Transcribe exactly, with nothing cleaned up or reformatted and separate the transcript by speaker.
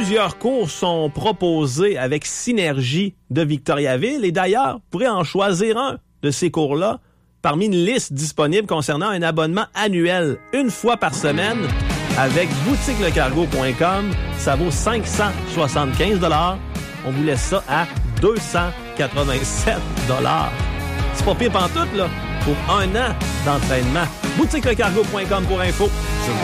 Speaker 1: Plusieurs cours sont proposés avec Synergie de Victoriaville et d'ailleurs, vous pourrez en choisir un de ces cours-là parmi une liste disponible concernant un abonnement annuel une fois par semaine avec boutique le cargo point com. Ça vaut cinq cent soixante-quinze dollars. On vous laisse ça à deux cent quatre-vingt-sept dollars. C'est pas pire pantoute, là, pour un an d'entraînement. boutique le cargo point com pour info.